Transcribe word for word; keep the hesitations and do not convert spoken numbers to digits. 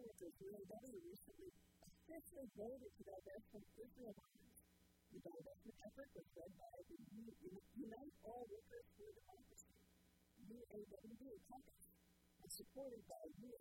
Workers, U A W, recently officially voted to divest from Israel bonds. The divestment effort was led by the Unite All Workers for Democracy, U A W caucus, and supported by U